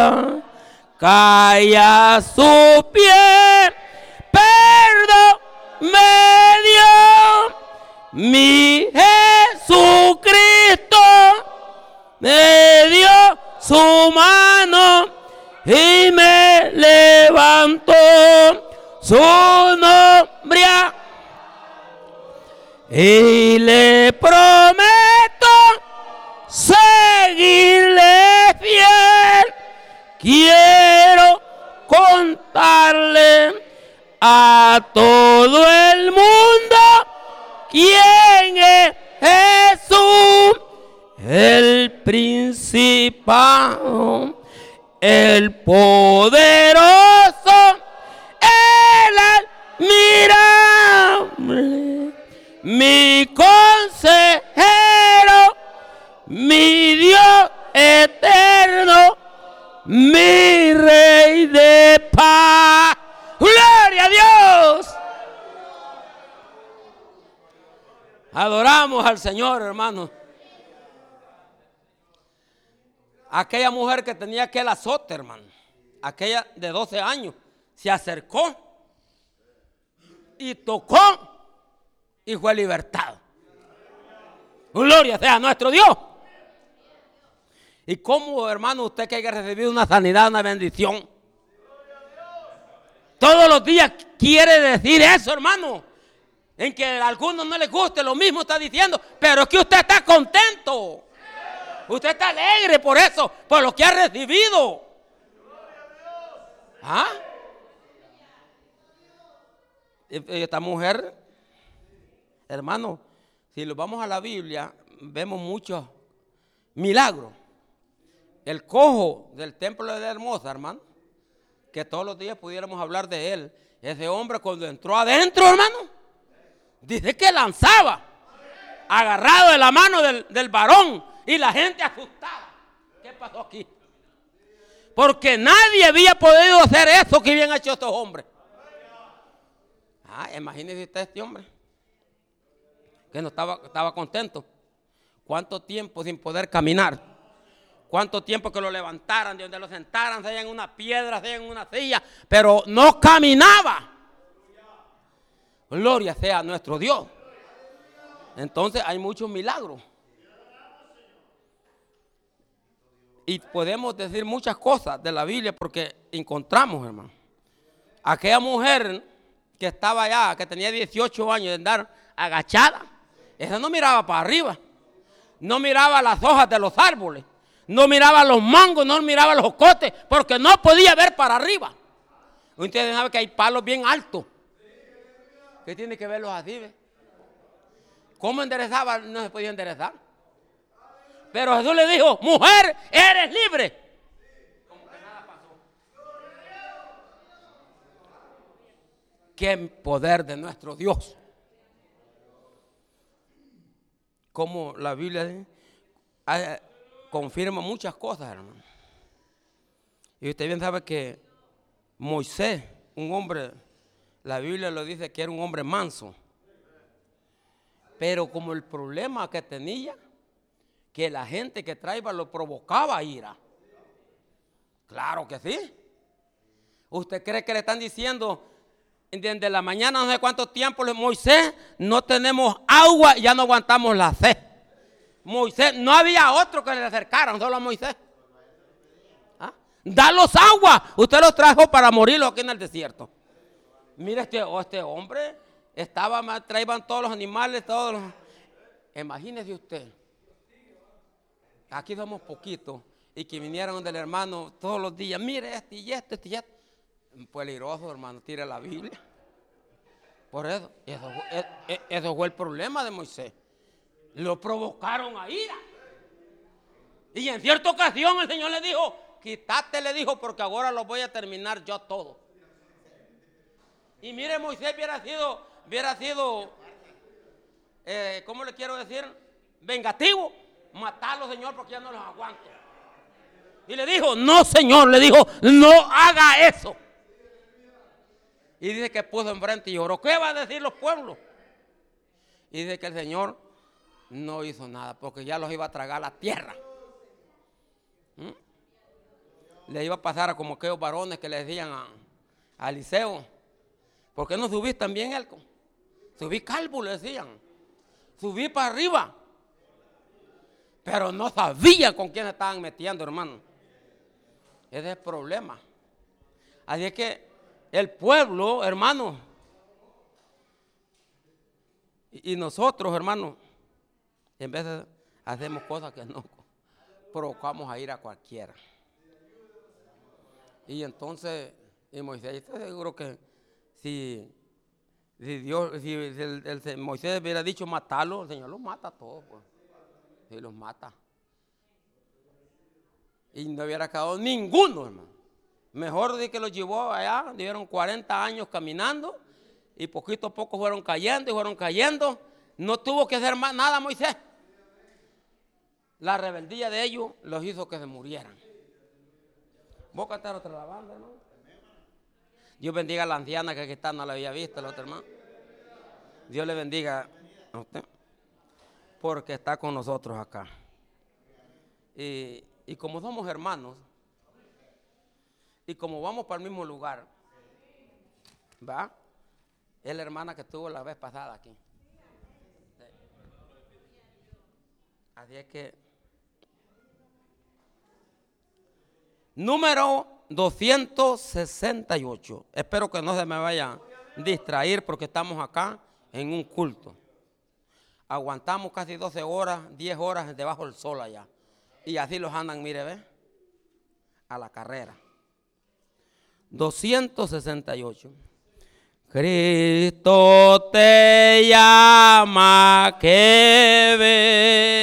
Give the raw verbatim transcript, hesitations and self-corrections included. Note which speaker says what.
Speaker 1: calla a su pie, perdón me dio mi Jesucristo, me dio su mano y me levantó, su nombre y le prometo seguirle fiel. Quiero contarle a todo el mundo quién es Jesús, el principal, el poderoso, el admirable, mi consejero, mi Dios eterno, mi Rey de paz. ¡Gloria a Dios! Adoramos al Señor, hermano. Aquella mujer que tenía aquel azote, hermano, aquella de doce años, se acercó y tocó y fue libertado. Gloria sea a nuestro Dios. Y cómo, hermano, usted que haya recibido una sanidad, una bendición, todos los días quiere decir eso, hermano. En que a algunos no les guste, lo mismo está diciendo, pero es que usted está contento. Usted está alegre por eso, por lo que ha recibido. ¿Ah? Esta mujer, hermano, si lo vamos a la Biblia, vemos muchos milagros. El cojo del templo de Hermosa, hermano, que todos los días pudiéramos hablar de él. Ese hombre cuando entró adentro, hermano, dice que lanzaba, agarrado de la mano del, del varón, y la gente asustada. ¿Qué pasó aquí? Porque nadie había podido hacer eso que habían hecho estos hombres. Ah, imagínese usted este hombre, que no estaba, estaba contento. ¿Cuánto tiempo sin poder caminar? ¿Cuánto tiempo que lo levantaran, de donde lo sentaran, sea en una piedra, sea en una silla, pero no caminaba? Gloria sea a nuestro Dios. Entonces hay muchos milagros. Y podemos decir muchas cosas de la Biblia porque encontramos, hermano. Aquella mujer que estaba allá, que tenía dieciocho años de andar agachada, esa no miraba para arriba, no miraba las hojas de los árboles, no miraba los mangos, no miraba los jocotes, porque no podía ver para arriba. Ustedes saben que hay palos bien altos. ¿Qué tiene que verlos así? ¿Ve? ¿Cómo enderezaba? No se podía enderezar. Pero Jesús le dijo, mujer, eres libre. Como que nada pasó. Qué poder de nuestro Dios. Como la Biblia confirma muchas cosas, hermano. Y usted bien sabe que Moisés, un hombre, la Biblia lo dice que era un hombre manso. Pero como el problema que tenía, que la gente que traía lo provocaba ira. Claro que sí. ¿Usted cree que le están diciendo desde la mañana no sé cuánto tiempo, Moisés, no tenemos agua y ya no aguantamos la sed? Moisés, no había otro que le acercaran, solo a Moisés. ¿Ah? Dalos agua. Usted los trajo para morirlos aquí en el desierto. Mire, este, oh, este hombre estaba, traían todos los animales, todos los... Imagínese usted. Aquí somos poquitos y que vinieron del hermano todos los días. Mire este y este, este y este. Peligroso, hermano, tire la Biblia. Por eso, eso, eso fue el problema de Moisés. Lo provocaron a ira. Y en cierta ocasión el Señor le dijo, quítate, le dijo, porque ahora lo voy a terminar yo todo. Y mire, Moisés hubiera sido, hubiera sido, eh, ¿cómo le quiero decir? Vengativo. Matarlo, Señor, porque ya no los aguanto. Y le dijo, no, Señor, le dijo, no haga eso. Y dice que puso enfrente y lloró. ¿Qué va a decir los pueblos? Y dice que el Señor no hizo nada porque ya los iba a tragar la tierra. ¿Mm? le iba a pasar a como aquellos varones que le decían a, a Eliseo, ¿por qué no subís también, Elco? Subí calvo, le decían. Subí para arriba. Pero no sabía con quién estaban metiendo, hermano. Ese es el problema. Así es que el pueblo, hermano, y, y nosotros, hermano, en vez de hacemos cosas que no provocamos a ir a cualquiera. Y entonces, y Moisés, estoy seguro que si, si Dios, si el, el, el Moisés hubiera dicho matarlo, el Señor los mata a todos, pues. Si los mata. Y no hubiera quedado ninguno, hermano. Mejor de que los llevó allá, dieron cuarenta años caminando y poquito a poco fueron cayendo y fueron cayendo. No tuvo que hacer más nada Moisés. La rebeldía de ellos los hizo que se murieran. ¿Vos cantar otra alabanza, hermano? Dios bendiga a la anciana que aquí está, no la había visto, el otro hermano. Dios le bendiga a usted, porque está con nosotros acá. Y, y como somos hermanos, y como vamos para el mismo lugar, ¿va? Es la hermana que estuvo la vez pasada aquí. Así es que, número doscientos sesenta y ocho. Espero que no se me vaya a distraer porque estamos acá en un culto. Aguantamos casi doce horas, diez horas debajo del sol allá. Y así los andan, mire, ve, a la carrera. doscientos sesenta y ocho. Cristo te llama que ve.